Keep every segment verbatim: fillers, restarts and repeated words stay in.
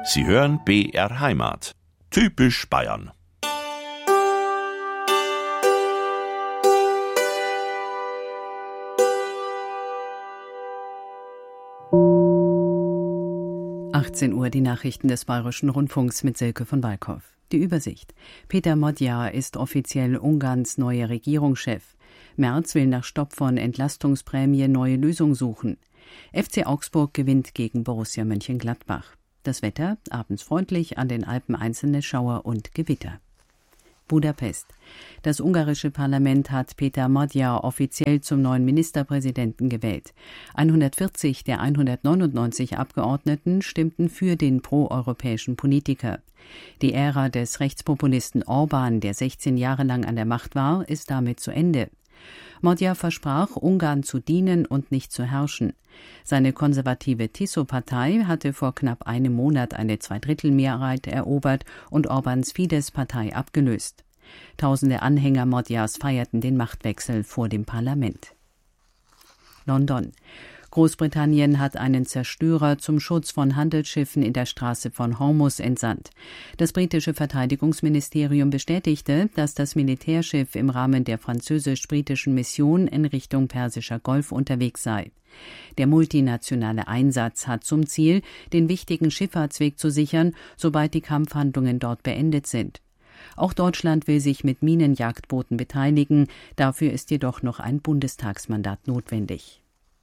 Sie hören B R Heimat. Typisch Bayern. achtzehn Uhr die Nachrichten des Bayerischen Rundfunks mit Silke von Walkow. Die Übersicht. Peter Modjar ist offiziell Ungarns neuer Regierungschef. Merz will nach Stopp von Entlastungsprämie neue Lösung suchen. F C Augsburg gewinnt gegen Borussia Mönchengladbach. Das Wetter, abends freundlich, an den Alpen einzelne Schauer und Gewitter. Budapest. Das ungarische Parlament hat Peter Modjar offiziell zum neuen Ministerpräsidenten gewählt. hundertvierzig der hundertneunundneunzig Abgeordneten stimmten für den proeuropäischen Politiker. Die Ära des Rechtspopulisten Orban, der sechzehn Jahre lang an der Macht war, ist damit zu Ende. Modjar versprach, Ungarn zu dienen und nicht zu herrschen. Seine konservative Tiso-Partei hatte vor knapp einem Monat eine Zweidrittelmehrheit erobert und Orbáns Fidesz-Partei abgelöst. Tausende Anhänger Modjars feierten den Machtwechsel vor dem Parlament. London. Großbritannien hat einen Zerstörer zum Schutz von Handelsschiffen in der Straße von Hormuz entsandt. Das britische Verteidigungsministerium bestätigte, dass das Militärschiff im Rahmen der französisch-britischen Mission in Richtung Persischer Golf unterwegs sei. Der multinationale Einsatz hat zum Ziel, den wichtigen Schifffahrtsweg zu sichern, sobald die Kampfhandlungen dort beendet sind. Auch Deutschland will sich mit Minenjagdbooten beteiligen, dafür ist jedoch noch ein Bundestagsmandat notwendig.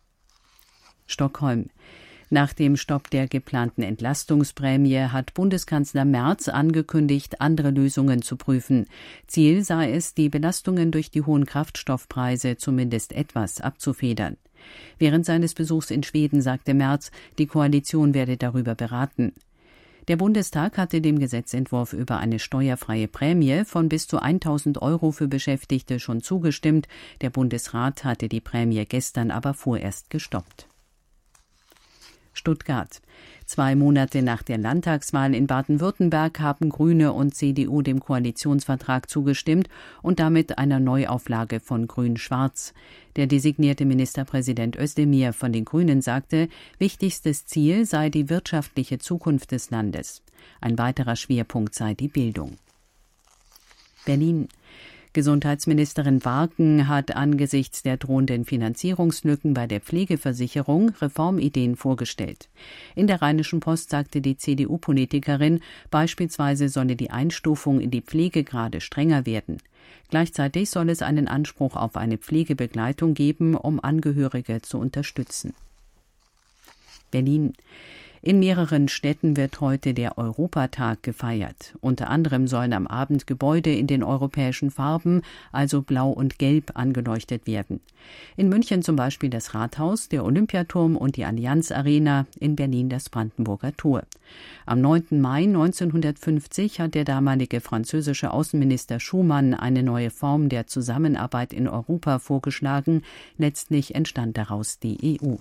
Stockholm. Nach dem Stopp der geplanten Entlastungsprämie hat Bundeskanzler Merz angekündigt, andere Lösungen zu prüfen. Ziel sei es, die Belastungen durch die hohen Kraftstoffpreise zumindest etwas abzufedern. Während seines Besuchs in Schweden sagte Merz, die Koalition werde darüber beraten. Der Bundestag hatte dem Gesetzentwurf über eine steuerfreie Prämie von bis zu tausend Euro für Beschäftigte schon zugestimmt. Der Bundesrat hatte die Prämie gestern aber vorerst gestoppt. Stuttgart. Zwei Monate nach der Landtagswahl in Baden-Württemberg haben Grüne und C D U dem Koalitionsvertrag zugestimmt und damit einer Neuauflage von Grün-Schwarz. Der designierte Ministerpräsident Özdemir von den Grünen sagte, wichtigstes Ziel sei die wirtschaftliche Zukunft des Landes. Ein weiterer Schwerpunkt sei die Bildung. Berlin. Gesundheitsministerin Warken hat angesichts der drohenden Finanzierungslücken bei der Pflegeversicherung Reformideen vorgestellt. In der Rheinischen Post sagte die C D U-Politikerin, beispielsweise solle die Einstufung in die Pflegegrade strenger werden. Gleichzeitig soll es einen Anspruch auf eine Pflegebegleitung geben, um Angehörige zu unterstützen. Berlin. In mehreren Städten wird heute der Europatag gefeiert. Unter anderem sollen am Abend Gebäude in den europäischen Farben, also Blau und Gelb, angeleuchtet werden. In München zum Beispiel das Rathaus, der Olympiaturm und die Allianz Arena, in Berlin das Brandenburger Tor. Am neunten Mai neunzehnhundertfünfzig hat der damalige französische Außenminister Schuman eine neue Form der Zusammenarbeit in Europa vorgeschlagen. Letztlich entstand daraus die E U.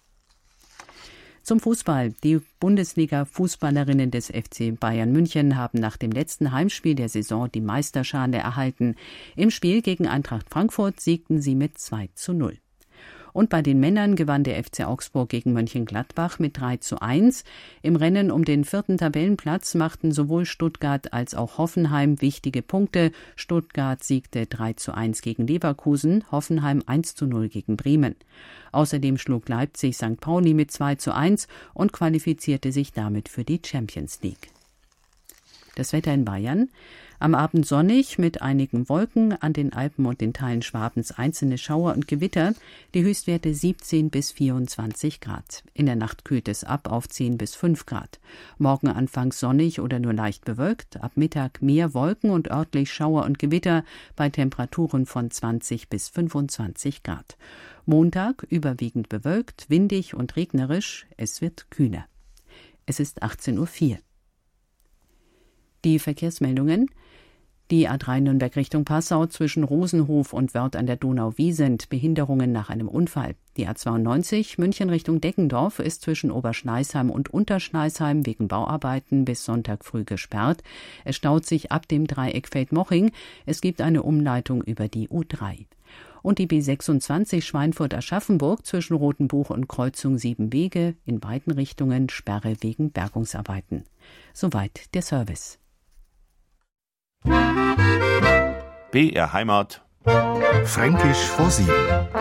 Zum Fußball. Die Bundesliga-Fußballerinnen des F C Bayern München haben nach dem letzten Heimspiel der Saison die Meisterschale erhalten. Im Spiel gegen Eintracht Frankfurt siegten sie mit zwei zu null. Und bei den Männern gewann der F C Augsburg gegen Mönchengladbach mit drei zu eins. Im Rennen um den vierten Tabellenplatz machten sowohl Stuttgart als auch Hoffenheim wichtige Punkte. Stuttgart siegte drei zu eins gegen Leverkusen, Hoffenheim eins zu null gegen Bremen. Außerdem schlug Leipzig Sankt Pauli mit zwei zu eins und qualifizierte sich damit für die Champions League. Das Wetter in Bayern. Am Abend sonnig mit einigen Wolken, an den Alpen und den Teilen Schwabens einzelne Schauer und Gewitter, die Höchstwerte siebzehn bis vierundzwanzig Grad. In der Nacht kühlt es ab auf zehn bis fünf Grad. Morgen anfangs sonnig oder nur leicht bewölkt, ab Mittag mehr Wolken und örtlich Schauer und Gewitter bei Temperaturen von zwanzig bis fünfundzwanzig Grad. Montag überwiegend bewölkt, windig und regnerisch, es wird kühler. Es ist achtzehn Uhr vier. Die Verkehrsmeldungen. Die A drei Nürnberg Richtung Passau zwischen Rosenhof und Wörth an der Donau-Wiesent Behinderungen nach einem Unfall. Die A zweiundneunzig München Richtung Deggendorf ist zwischen Oberschleißheim und Unterschleißheim wegen Bauarbeiten bis Sonntag früh gesperrt. Es staut sich ab dem Dreieck Feldmoching. Es gibt eine Umleitung über die U drei. Und die B sechsundzwanzig Schweinfurt-Aschaffenburg zwischen Rotenbuch und Kreuzung Sieben Wege in beiden Richtungen Sperre wegen Bergungsarbeiten. Soweit der Service. B R Heimat. Fränkisch vor sieben.